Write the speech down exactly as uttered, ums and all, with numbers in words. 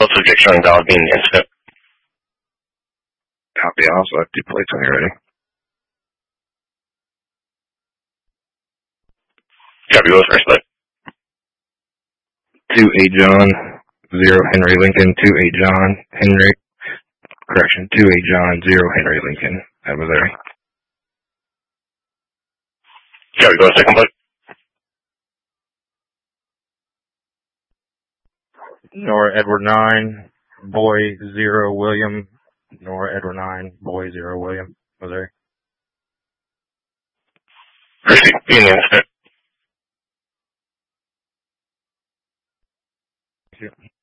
Both subjects showing valid being the incident. Copy. I also have two plates when you're ready. Copy. Go first plate. Two A John, zero Henry Lincoln. Two A John Henry. Correction. Two A John, zero Henry Lincoln. At Missouri. Copy. Go second plate. Nora Edward nine, Boy zero William. Nora Edward nine, Boy zero William, Missouri. Proceed. Being the incident. Thank you.